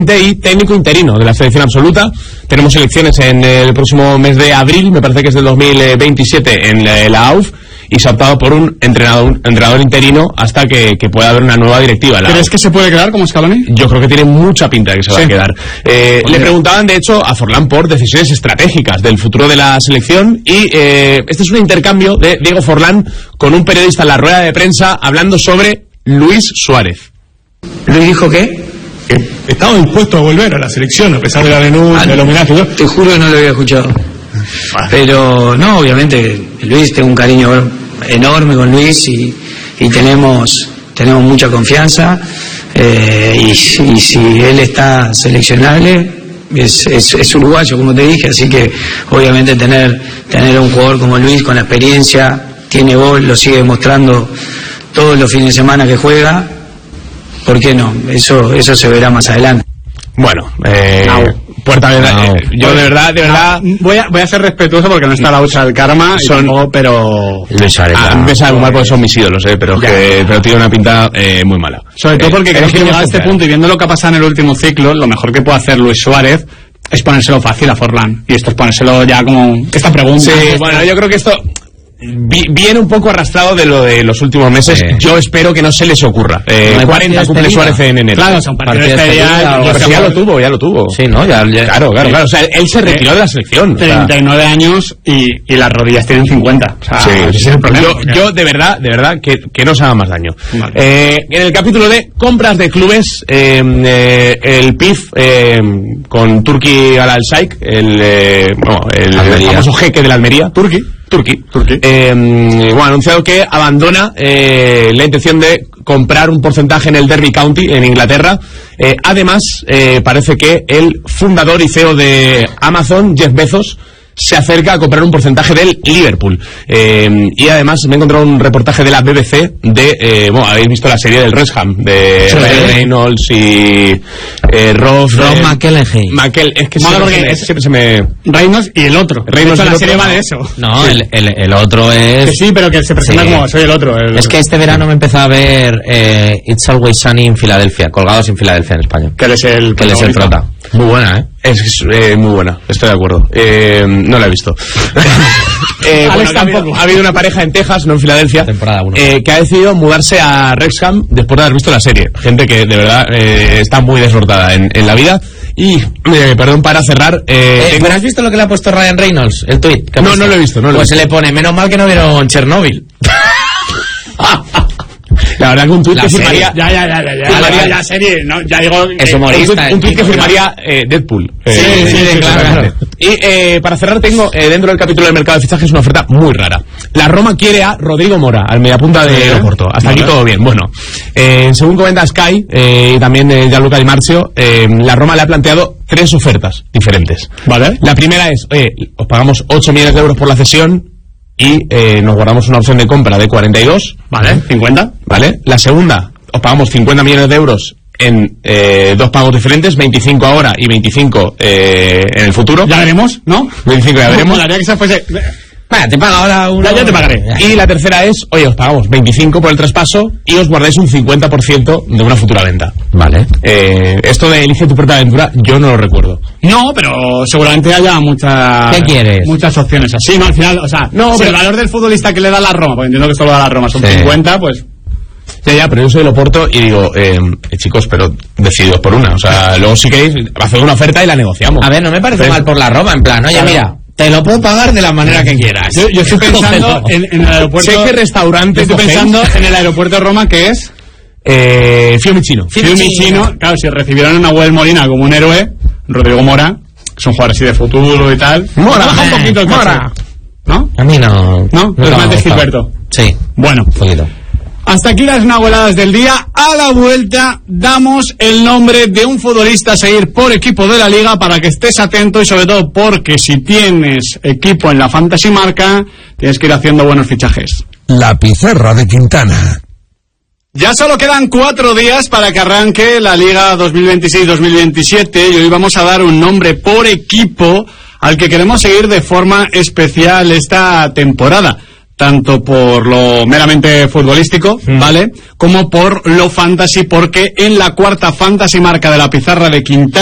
y técnico interino de la selección absoluta. Tenemos elecciones en el próximo mes de abril, me parece que es del 2027, en la AUF, y se ha optado por un entrenador interino hasta que pueda haber una nueva directiva. ¿Crees que se puede quedar como Scaloni? Yo creo que tiene mucha pinta de que se va a quedar. Le preguntaban, de hecho, a Forlán por decisiones estratégicas del futuro de la selección, y este es un intercambio de Diego Forlán con un periodista en la rueda de prensa hablando sobre Luis Suárez. ¿Luis dijo qué? Estaba dispuesto a volver a la selección a pesar de la denuncia, del homenaje. Te juro que no lo había escuchado. Pero no, obviamente Luis, tengo un cariño enorme con Luis y tenemos mucha confianza, y si él está seleccionable es uruguayo, como te dije, así que obviamente tener un jugador como Luis con la experiencia, tiene gol, lo sigue demostrando todos los fines de semana que juega, ¿por qué no? Eso se verá más adelante. Bueno, Puerta verdad, yo de verdad voy a ser respetuoso porque no está la hucha del karma, pero me sabe mal porque son mis ídolos, pero tiene una pinta muy mala. Sobre todo porque creo que llegado a este punto y viendo lo que ha pasado en el último ciclo, lo mejor que puede hacer Luis Suárez es ponérselo fácil a Forlán, y esto es ponérselo ya como esta pregunta. Sí, bueno, yo creo que esto viene un poco arrastrado de lo de los últimos meses. Yo espero que no se les ocurra. 40 cumple Suárez en enero. Claro, o sea, un partido de despedida, ya lo tuvo. Sí, ¿no? Claro. O sea, él se retiró de la selección. 39 años y las rodillas tienen 50. O sea, ese es el problema. Yo de verdad, que no se haga más daño. Vale. En el capítulo de compras de clubes, el PIF con Turki Al-Shaikh, el famoso jeque de la Almería. Turki. Ha anunciado que abandona la intención de comprar un porcentaje en el Derby County en Inglaterra. Además, parece que el fundador y CEO de Amazon, Jeff Bezos, se acerca a comprar un porcentaje del Liverpool. Y además me he encontrado un reportaje de la BBC de, habéis visto la serie del Wrexham, de Ryan Reynolds y Ross McElhenney. Es que siempre se me... Reynolds y el otro. La serie va de eso. No, el otro es... Que sí, pero que se presenta como soy el otro. Es que este verano me empezó a ver It's Always Sunny en Filadelfia, Colgados en Filadelfia en España. Que él es el prota. Muy buena, Es muy buena, estoy de acuerdo. No la he visto. Ha habido una pareja en Texas, no en Filadelfia, que ha decidido mudarse a Wrexham después de haber visto la serie. Gente que de verdad está muy desbordada en la vida. Y, perdón, para cerrar... ¿Pero has visto lo que le ha puesto Ryan Reynolds? El tweet. No lo he visto. Pues se le pone, menos mal que no vieron Chernobyl. La verdad que un tuit que firmaría... Ya serie, no, ya digo... Es humorista. Un tuit que firmaría Deadpool. Sí, claro. Y para cerrar tengo dentro del capítulo del mercado de fichajes una oferta muy rara. La Roma quiere a Rodrigo Mora, al mediapunta de Oporto. Hasta aquí todo bien. Bueno, según comenta Sky y también Gianluca Di Marzio, la Roma le ha planteado 3 ofertas diferentes. Vale. La primera es, os pagamos 8 millones de euros por la cesión y nos guardamos una opción de compra de 42. Vale, 50. Vale. La segunda, os pagamos 50 millones de euros en 2 pagos diferentes, 25 ahora y 25 en el futuro. Ya veremos, ¿no? 25 ya veremos. Molaría que esa fuese... Vale, te paga ahora una... Ya te pagaré. Y la tercera es, os pagamos 25 por el traspaso y os guardáis un 50% de una futura venta. Vale. Esto de elige tu propia aventura, yo no lo recuerdo. No, pero seguramente haya muchas... ¿Qué quieres? Muchas opciones así, ¿no? Al final, o sea, no, pero el valor del futbolista que le da la Roma, porque entiendo que solo da la Roma, son 50, pues... Ya, pero yo soy del Oporto y digo, chicos, pero decididos por una. O sea, luego si queréis, haced una oferta y la negociamos. A ver, no me parece mal por la Roma, en plan, oye, mira... Te lo puedo pagar de la manera que quieras. Yo estoy pensando en el aeropuerto... Sé que restaurante... Estoy pensando en el aeropuerto de Roma, que es... Fiumicino. Claro, si recibieron a Nahuel Molina como un héroe, Rodrigo Mora, que es un jugador así de futuro y tal... Baja un poquito el Mora. ¿No? A mí no... ¿No? Es más de Gilberto. Sí. Bueno. Un poquito. Hasta aquí las nahueladas del día. A la vuelta damos el nombre de un futbolista a seguir por equipo de la liga para que estés atento y sobre todo porque si tienes equipo en la Fantasy Marca tienes que ir haciendo buenos fichajes. La pizarra de Quintana. Ya solo quedan 4 días para que arranque la Liga 2026-2027 y hoy vamos a dar un nombre por equipo al que queremos seguir de forma especial esta temporada. tanto por lo meramente futbolístico, ¿vale? Como por lo fantasy, porque en la cuarta fantasy marca de la pizarra de Quintana